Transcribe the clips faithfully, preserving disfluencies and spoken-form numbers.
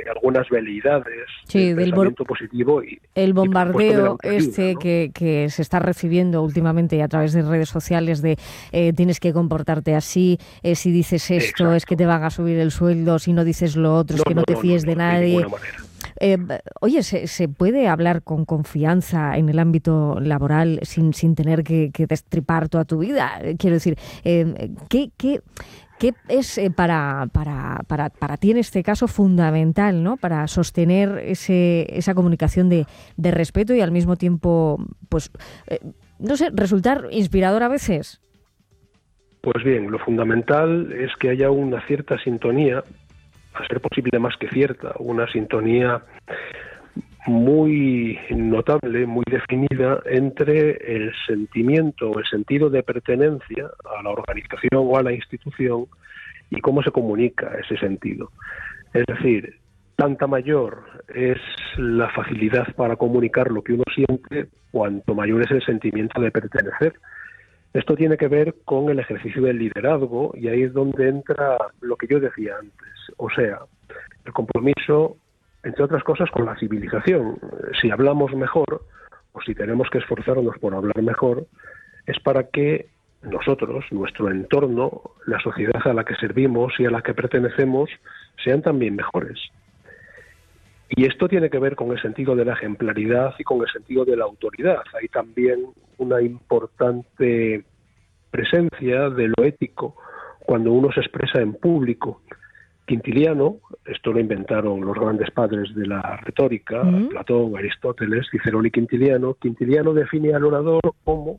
algunas veleidades, sí, del del pensamiento bo- positivo y el bombardeo y este ¿no? que, que se está recibiendo últimamente a través de redes sociales de eh, tienes que comportarte así, eh, si dices esto Exacto. es que te van a subir el sueldo, si no dices lo otro es No, que no, no, te no, no, fíes no, de de nadie. ninguna manera. Eh, oye, ¿se, ¿se puede hablar con confianza en el ámbito laboral sin, sin tener que, que destripar toda tu vida? Eh, Quiero decir, eh, ¿qué, qué, qué es eh, para, para, para, para ti en este caso fundamental, ¿no? Para sostener ese, esa comunicación de, de respeto y al mismo tiempo, pues, eh, no sé, resultar inspirador a veces? Pues bien, lo fundamental es que haya una cierta sintonía, a ser posible más que cierta, una sintonía muy notable, muy definida entre el sentimiento o el sentido de pertenencia a la organización o a la institución y cómo se comunica ese sentido. Es decir, tanta mayor es la facilidad para comunicar lo que uno siente, cuanto mayor es el sentimiento de pertenecer. Esto tiene que ver con el ejercicio del liderazgo y ahí es donde entra lo que yo decía antes, o sea, el compromiso, entre otras cosas, con la civilización. Si hablamos mejor o si tenemos que esforzarnos por hablar mejor, es para que nosotros, nuestro entorno, la sociedad a la que servimos y a la que pertenecemos, sean también mejores. Y esto tiene que ver con el sentido de la ejemplaridad y con el sentido de la autoridad. Hay también una importante presencia de lo ético cuando uno se expresa en público. Quintiliano, esto lo inventaron los grandes padres de la retórica, ¿Mm? Platón, Aristóteles, Cicerón y Quintiliano. Quintiliano define al orador como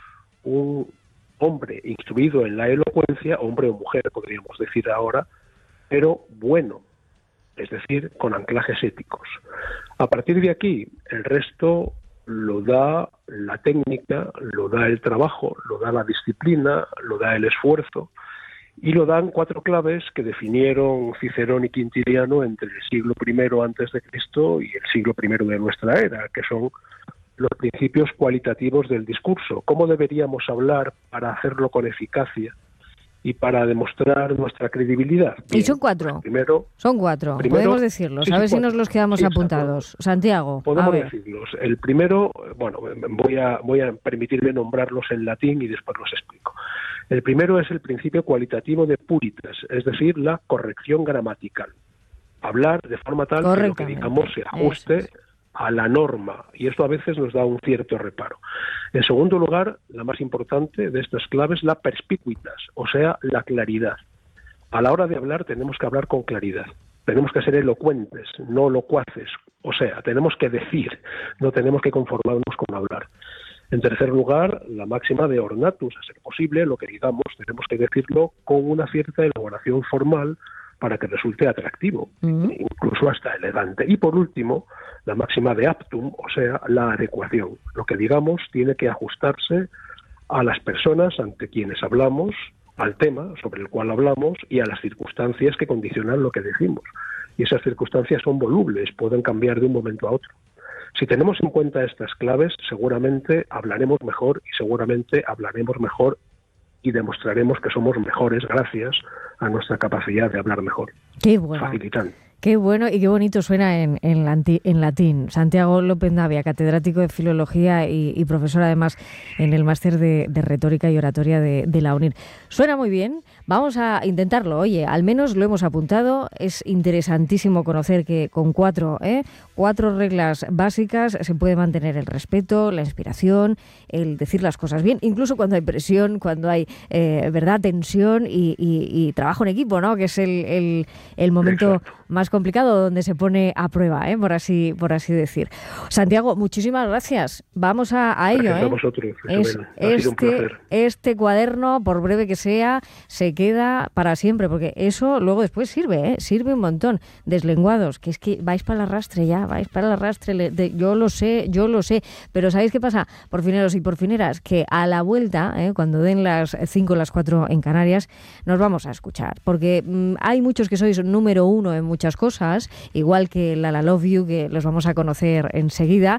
un hombre instruido en la elocuencia, hombre o mujer, podríamos decir ahora, pero bueno, es decir, con anclajes éticos. A partir de aquí, el resto lo da la técnica, lo da el trabajo, lo da la disciplina, lo da el esfuerzo, y lo dan cuatro claves que definieron Cicerón y Quintiliano entre el siglo primero antes de Cristo y el siglo primero de nuestra era, que son los principios cualitativos del discurso. ¿Cómo deberíamos hablar para hacerlo con eficacia y para demostrar nuestra credibilidad? Bien, y son cuatro. Primero, son cuatro. Primero, podemos decirlos. Sí, a ver sí, si nos los quedamos sí, apuntados. Exacto. Santiago. Podemos a ver. decirlos. El primero, bueno, voy a, voy a permitirme nombrarlos en latín y después los explico. El primero es el principio cualitativo de puritas, es decir, la corrección gramatical. Hablar de forma tal que lo que digamos se ajuste es. a la norma, y esto a veces nos da un cierto reparo. En segundo lugar, la más importante de estas claves, la perspicuitas, o sea, la claridad. A la hora de hablar tenemos que hablar con claridad, tenemos que ser elocuentes, no locuaces, o sea, tenemos que decir, no tenemos que conformarnos con hablar. En tercer lugar, la máxima de ornatus, a ser posible, lo que digamos tenemos que decirlo con una cierta elaboración formal para que resulte atractivo, uh-huh. incluso hasta elegante. Y por último, la máxima de aptum, o sea, la adecuación. Lo que digamos tiene que ajustarse a las personas ante quienes hablamos, al tema sobre el cual hablamos y a las circunstancias que condicionan lo que decimos. Y esas circunstancias son volubles, pueden cambiar de un momento a otro. Si tenemos en cuenta estas claves, seguramente hablaremos mejor y seguramente hablaremos mejor y demostraremos que somos mejores gracias a nuestra capacidad de hablar mejor. Qué bueno. Facilitando. Qué bueno y qué bonito suena en, en, lanti, en latín. Santiago López Navia, catedrático de Filología y, y profesor además en el máster de, de Retórica y Oratoria de, de la UNIR. Suena muy bien, vamos a intentarlo. Oye, al menos lo hemos apuntado. Es interesantísimo conocer que con cuatro, ¿eh? cuatro reglas básicas se puede mantener el respeto, la inspiración, el decir las cosas bien, incluso cuando hay presión, cuando hay eh, verdad, tensión y, y, y trabajo en equipo, ¿no? Que es el, el, el momento Exacto. más complicado donde se pone a prueba, ¿eh? por así por así decir. Santiago, muchísimas gracias. Vamos a, a ello. Gracias ¿eh? a vosotros, es, este, este cuaderno, por breve que sea, se queda para siempre, porque eso luego después sirve, ¿eh? sirve un montón. Deslenguados, que es que vais para el arrastre ya, vais para el arrastre. De, yo lo sé, yo lo sé. Pero ¿sabéis qué pasa? Porfineros y porfineras, que a la vuelta, ¿eh? cuando den las cinco o las cuatro en Canarias, nos vamos a escuchar. Porque mmm, hay muchos que sois número uno en muchas cosas. cosas, igual que la La Love You, que los vamos a conocer enseguida,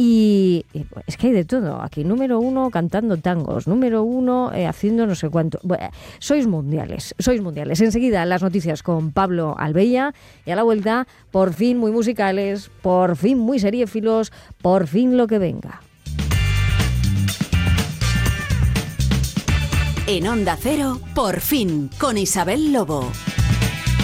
y, y es que hay de todo, aquí número uno cantando tangos, número uno eh, haciendo no sé cuánto, bueno, sois mundo. mundiales. Sois mundiales. Enseguida las noticias con Pablo Albella y a la vuelta, por fin muy musicales, por fin muy seriéfilos, por fin lo que venga. En Onda Cero, por fin, con Isabel Lobo.